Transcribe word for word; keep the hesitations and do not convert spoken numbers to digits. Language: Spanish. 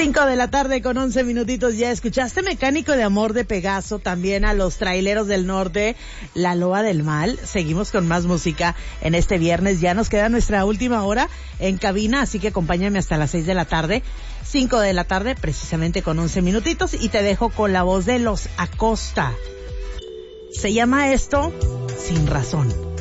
Cinco de la tarde con once minutitos. Ya escuchaste Mecánico de Amor de Pegaso, también a los Traileros del Norte, La Loa del Mal. Seguimos con más música en este viernes. Ya nos queda nuestra última hora en cabina, así que acompáñame hasta las seis de la tarde. Cinco de la tarde, precisamente con once minutitos, y te dejo con la voz de Los Acosta. Se llama esto Sin Razón.